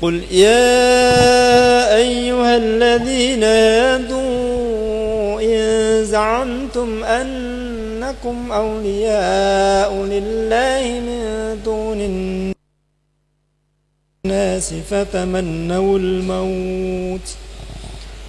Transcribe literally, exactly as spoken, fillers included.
قل يا أيها الذين هادوا إن زعمتم أنكم أولياء لله من دون الناس فتمنوا الموت